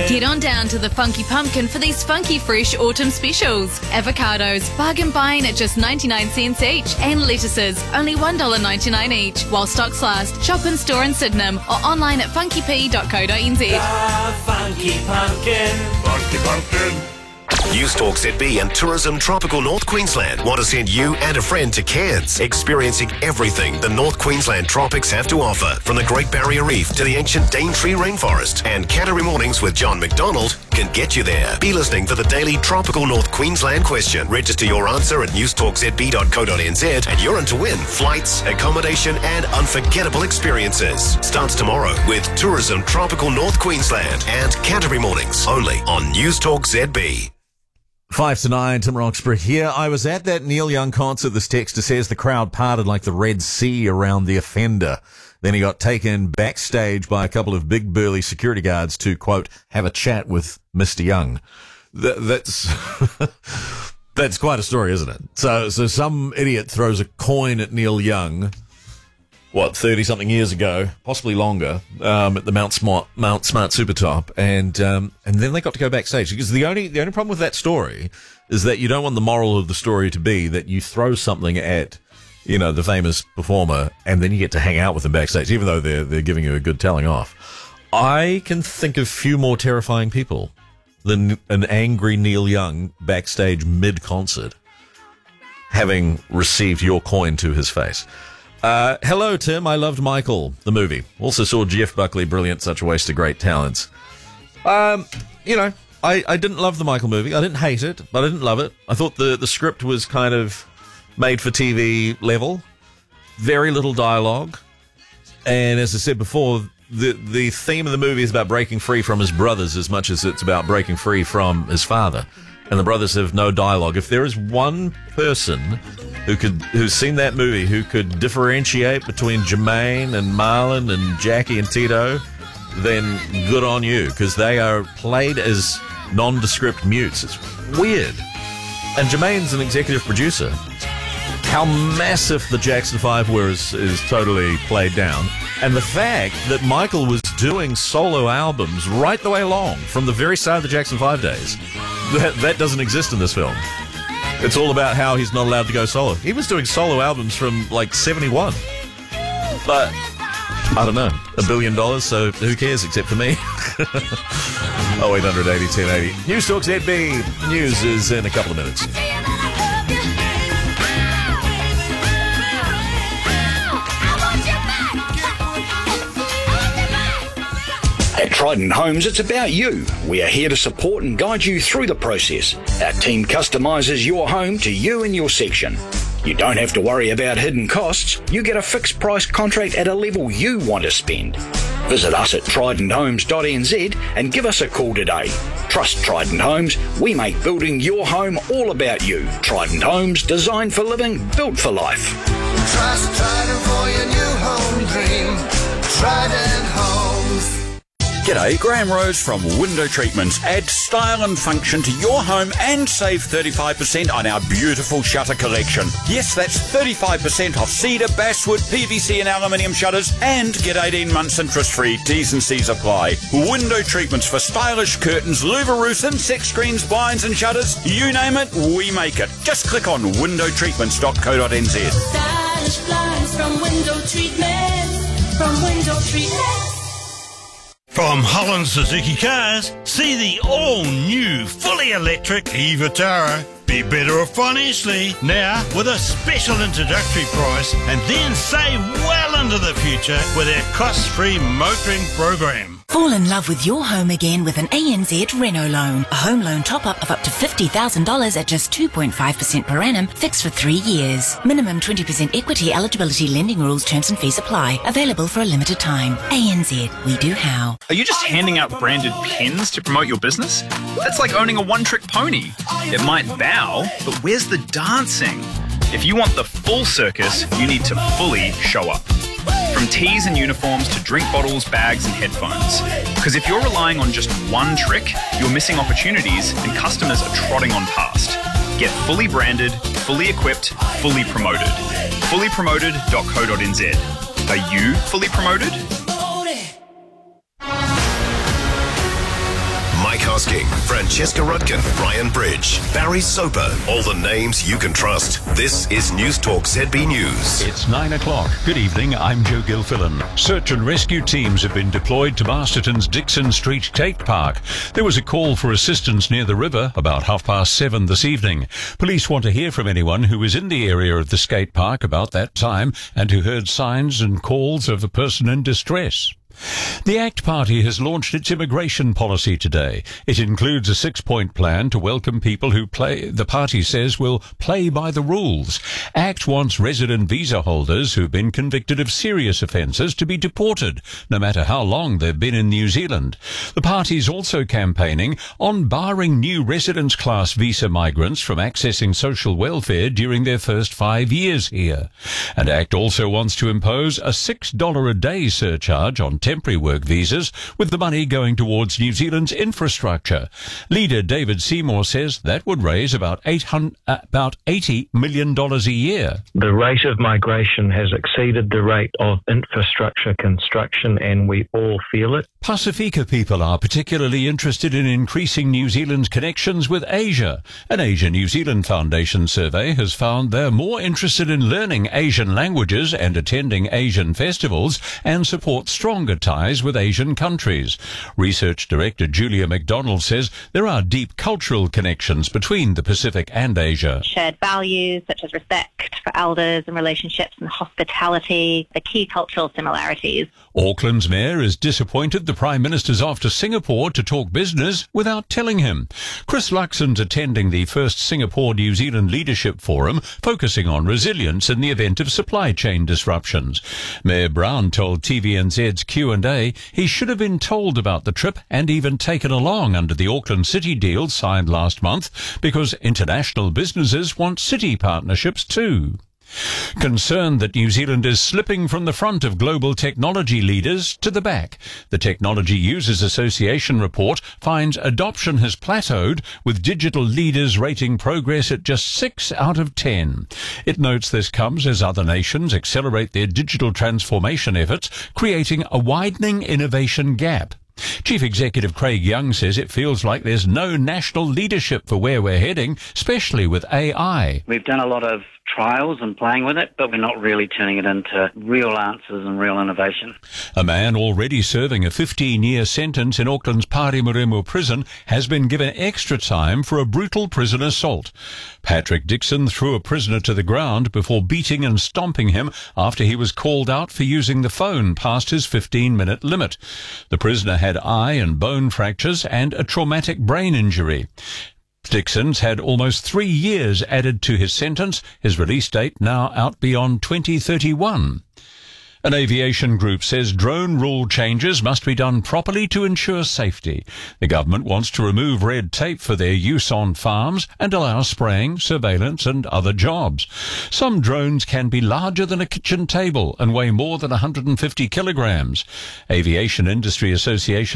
Get on down to the Funky Pumpkin for these funky fresh autumn specials. Avocados, bargain buying at just 99 cents each. And lettuces, only $1.99 each. While stocks last, shop in store in Sydenham or online at funkyp.co.nz. The Funky Pumpkin. Funky Pumpkin. News Talk ZB and Tourism Tropical North Queensland want to send you and a friend to Cairns, experiencing everything the North Queensland tropics have to offer, from the Great Barrier Reef to the ancient Daintree Rainforest. And Canterbury Mornings with John McDonald can get you there. Be listening for the daily Tropical North Queensland question. Register your answer at newstalkzb.co.nz and you're in to win flights, accommodation and unforgettable experiences. Starts tomorrow with Tourism Tropical North Queensland and Canterbury Mornings, only on News Talk ZB. 5 to 9, Tim Roxburgh here. I was at that Neil Young concert. This texter says the crowd parted like the Red Sea around the offender. Then he got taken backstage by a couple of big burly security guards to, quote, have a chat with Mr. Young. That's that's quite a story, isn't it? So some idiot throws a coin at Neil Young, 30-something years ago, possibly longer, at the Mount Smart Super Top, and then they got to go backstage. Because the only problem with that story is that you don't want the moral of the story to be that you throw something at, the famous performer, and then you get to hang out with them backstage, even though they're giving you a good telling off. I can think of few more terrifying people than an angry Neil Young backstage mid-concert, having received your coin to his face. Hello, Tim. I loved Michael, the movie. Also saw Jeff Buckley, brilliant, such a waste of great talents. I didn't love the Michael movie. I didn't hate it, but I didn't love it. I thought the script was kind of made for TV level. Very little dialogue. And as I said before, the theme of the movie is about breaking free from his brothers as much as it's about breaking free from his father. And the brothers have no dialogue. If there is one person who's seen that movie who could differentiate between Jermaine and Marlon and Jackie and Tito, then good on you, because they are played as nondescript mutes. It's weird. And Jermaine's an executive producer. How massive the Jackson 5 were is totally played down. And the fact that Michael was doing solo albums right the way along from the very start of the Jackson 5 days, that doesn't exist in this film. It's all about how he's not allowed to go solo. He was doing solo albums from, 71. But, I don't know, $1 billion, so who cares except for me? 0800 80 1080. News Talk ZB. News is in a couple of minutes. At Trident Homes, it's about you. We are here to support and guide you through the process. Our team customises your home to you and your section. You don't have to worry about hidden costs. You get a fixed price contract at a level you want to spend. Visit us at tridenthomes.nz and give us a call today. Trust Trident Homes. We make building your home all about you. Trident Homes, designed for living, built for life. Trust Trident for your new home dream. Trident Homes. G'day, Graham Rose from Window Treatments. Add style and function to your home and save 35% on our beautiful shutter collection. Yes, that's 35% off cedar, basswood, PVC and aluminium shutters, and get 18 months interest-free. T's and C's apply. Window Treatments for stylish curtains, louver roofs, insect screens, blinds and shutters. You name it, we make it. Just click on windowtreatments.co.nz. Stylish blinds from Window Treatments. From Window Treatments. From Holland Suzuki Cars, see the all-new, fully electric e-Vitara. Be better off financially now with a special introductory price and then save well into the future with our cost-free motoring program. Fall in love with your home again with an ANZ Renault loan. A home loan top-up of up to $50,000 at just 2.5% per annum, fixed for 3 years. Minimum 20% equity eligibility lending rules, terms and fees apply. Available for a limited time. ANZ, we do how. Are you just handing out branded pens to promote your business? That's like owning a one-trick pony. It might bow, but where's the dancing? If you want the full circus, you need to fully show up. From tees and uniforms to drink bottles, bags and headphones. Because if you're relying on just one trick, you're missing opportunities and customers are trotting on past. Get fully branded, fully equipped, fully promoted. Fullypromoted.co.nz. Are you fully promoted? Mike Hosking, Francesca Rudkin, Brian Bridge, Barry Soper, all the names you can trust. This is News Talk ZB News. It's 9 o'clock. Good evening, I'm Joe Gilfillan. Search and rescue teams have been deployed to Masterton's Dixon Street Skate Park. There was a call for assistance near the river about 7:30 this evening. Police want to hear from anyone who is in the area of the skate park about that time and who heard signs and calls of a person in distress. The ACT Party has launched its immigration policy today. It includes a 6-point plan to welcome people who the party says will play by the rules. ACT wants resident visa holders who've been convicted of serious offences to be deported, no matter how long they've been in New Zealand. The party's also campaigning on barring new residence class visa migrants from accessing social welfare during their first 5 years here. And ACT also wants to impose a $6 a day surcharge on temporary work visas, with the money going towards New Zealand's infrastructure. Leader David Seymour says that would raise about $80 million a year. The rate of migration has exceeded the rate of infrastructure construction, and we all feel it. Pasifika people are particularly interested in increasing New Zealand's connections with Asia. An Asia-New Zealand Foundation survey has found they're more interested in learning Asian languages and attending Asian festivals and support stronger ties with Asian countries. Research Director Julia McDonald says there are deep cultural connections between the Pacific and Asia. Shared values such as respect for elders and relationships and hospitality, the key cultural similarities. Auckland's mayor is disappointed the Prime Minister's off to Singapore to talk business without telling him. Chris Luxon's attending the first Singapore-New Zealand Leadership Forum, focusing on resilience in the event of supply chain disruptions. Mayor Brown told TVNZ's Q&A he should have been told about the trip and even taken along under the Auckland City deal signed last month, because international businesses want city partnerships too. Concerned that New Zealand is slipping from the front of global technology leaders to the back, the Technology Users Association report finds adoption has plateaued, with digital leaders rating progress at just 6 out of 10. It notes this comes as other nations accelerate their digital transformation efforts, creating a widening innovation gap. Chief Executive Craig Young says it feels like there's no national leadership for where we're heading, especially with AI. We've done a lot of trials and playing with it, but we're not really turning it into real answers and real innovation. A man already serving a 15-year sentence in Auckland's Parimuremu prison has been given extra time for a brutal prison assault. Patrick Dixon threw a prisoner to the ground before beating and stomping him after he was called out for using the phone past his 15-minute limit. The prisoner had eye and bone fractures and a traumatic brain injury. Dixon's had almost 3 years added to his sentence, his release date now out beyond 2031. An aviation group says drone rule changes must be done properly to ensure safety. The government wants to remove red tape for their use on farms and allow spraying, surveillance and other jobs. Some drones can be larger than a kitchen table and weigh more than 150 kilograms. Aviation Industry Association